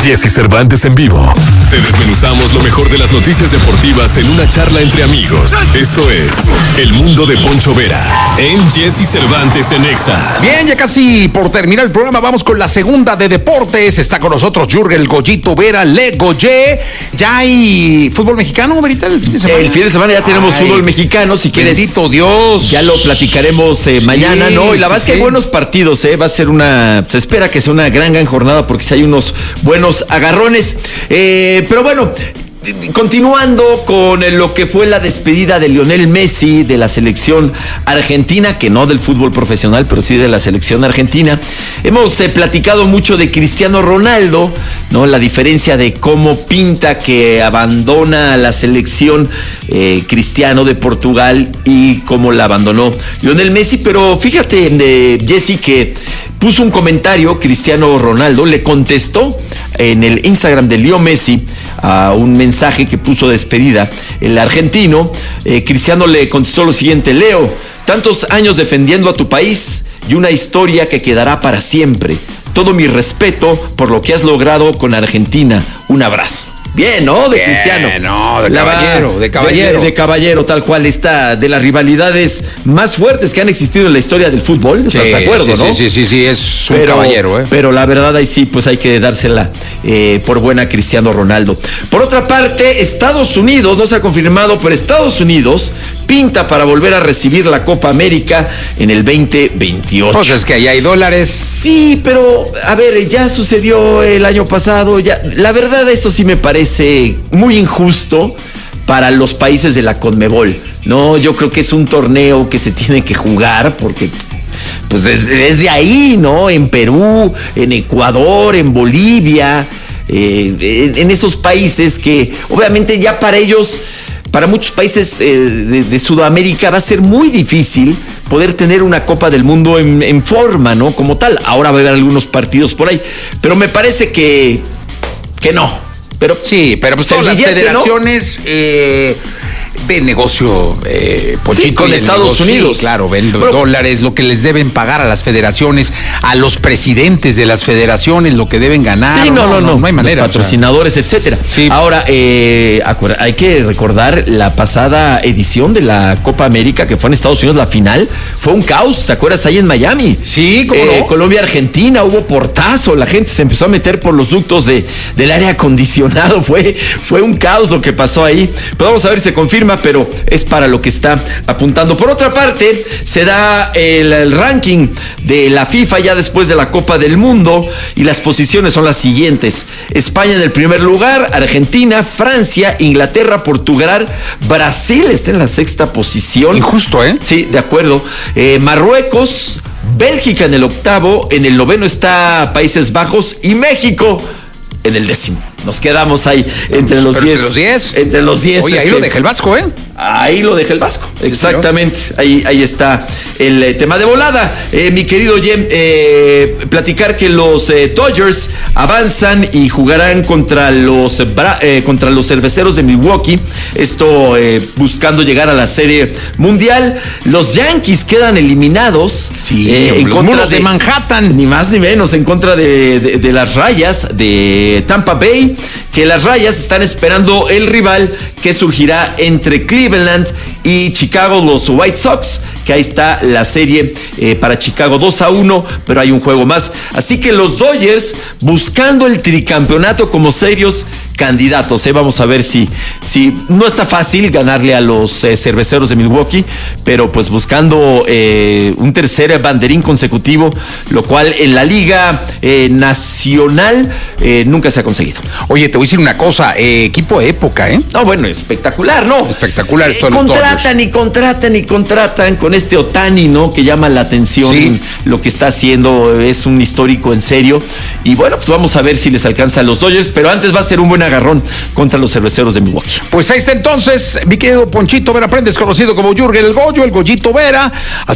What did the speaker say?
Jesse Cervantes en vivo. Te desmenuzamos lo mejor de las noticias deportivas en una charla entre amigos. Esto es El Mundo de Poncho Vera en Jesse Cervantes en Exa. Bien, ya casi por terminar el programa, vamos con la segunda de deportes. Está con nosotros Jürgen el Goyito Vera, Le Goye. ¿Ya hay fútbol mexicano, Verita, el fin de semana? El fin de semana ya tenemos fútbol mexicano, si quieres. Bendito Dios. Ya lo platicaremos mañana, ¿no? Y la verdad es que hay buenos partidos, va a ser se espera que sea una gran jornada porque si hay unos buenos agarrones. Pero bueno, continuando con lo que fue la despedida de Lionel Messi de la selección argentina, que no del fútbol profesional, pero sí de la selección argentina. Hemos platicado mucho de Cristiano Ronaldo, ¿no? La diferencia de cómo pinta que abandona la selección Cristiano de Portugal y cómo la abandonó Lionel Messi. Pero fíjate, Jesse, que puso un comentario Cristiano Ronaldo, le contestó en el Instagram de Leo Messi a un mensaje que puso de despedida el argentino. Cristiano le contestó lo siguiente: Leo, tantos años defendiendo a tu país y una historia que quedará para siempre. Todo mi respeto por lo que has logrado con Argentina. Un abrazo. Bien, ¿no? De Cristiano. No, de caballero, de caballero. De caballero, tal cual. Está de las rivalidades más fuertes que han existido en la historia del fútbol. ¿Estás de acuerdo, no? Sí, es un caballero, Pero la verdad ahí sí, pues hay que dársela por buena a Cristiano Ronaldo. Por otra parte, Estados Unidos, no se ha confirmado, pero Estados Unidos pinta para volver a recibir la Copa América en el 2028. Pues es que ahí hay dólares. Sí, pero a ver, ya sucedió el año pasado. Ya, la verdad, esto sí me parece muy injusto para los países de la CONMEBOL, ¿no? Yo creo que es un torneo que se tiene que jugar porque pues desde ahí, ¿no? En Perú, en Ecuador, en Bolivia, en esos países que obviamente ya para ellos, para muchos países de Sudamérica va a ser muy difícil poder tener una Copa del Mundo en forma, ¿no? Como tal. Ahora va a haber algunos partidos por ahí, pero me parece que no. Pero sí, pero pues todas las federaciones, ¿no? Ven negocio, Pochito, sí, con Estados Unidos. Sí, claro, ven dólares, lo que les deben pagar a las federaciones, a los presidentes de las federaciones, lo que deben ganar. Sí, no hay manera. Los patrocinadores, etcétera. Sí. Ahora, hay que recordar la pasada edición de la Copa América, que fue en Estados Unidos, la final, fue un caos, ¿te acuerdas? Ahí en Miami. Sí, ¿cómo no? Colombia-Argentina, hubo portazo, la gente se empezó a meter por los ductos del aire acondicionado, fue un caos lo que pasó ahí. Pero vamos a ver si se confirma, pero es para lo que está apuntando. Por otra parte, se da el ranking de la FIFA ya después de la Copa del Mundo y las posiciones son las siguientes: España en el primer lugar, Argentina, Francia, Inglaterra, Portugal, Brasil está en la sexta posición. Injusto, ¿eh? Sí, de acuerdo. Marruecos, Bélgica en el octavo, en el noveno está Países Bajos y México en el décimo. Nos quedamos ahí entre los 10. Entre los 10. Oye, ahí lo deja el Vasco, ¿eh? Ahí lo deja el Vasco, exactamente. Ahí está el tema de volada. Mi querido Jem, platicar que los Dodgers avanzan y jugarán contra los Cerveceros de Milwaukee. Esto buscando llegar a la Serie Mundial. Los Yankees quedan eliminados. Sí, en contra de Manhattan. Ni más ni menos, en contra de las Rayas de Tampa Bay. Que las Rayas están esperando el rival que surgirá entre Cleveland y Chicago, los White Sox, que ahí está la serie para Chicago 2-1, pero hay un juego más. Así que los Dodgers buscando el tricampeonato como serios candidatos. Vamos a ver si no está fácil ganarle a los Cerveceros de Milwaukee, pero pues buscando un tercer banderín consecutivo, lo cual en la Liga Nacional nunca se ha conseguido. Oye, te voy a decir una cosa, equipo de época, ¿eh? No, bueno, espectacular, ¿no? Espectacular. Contratan con este Ohtani, ¿no? Que llama la atención. Sí. Lo que está haciendo, es un histórico en serio. Y bueno, pues vamos a ver si les alcanza a los Dodgers, pero antes va a ser un buen agarrón contra los Cerveceros de Milwaukee. Pues ahí está entonces, mi querido Ponchito Vera Prendes, conocido como Jürgen el Goyo, el Goyito Vera. Así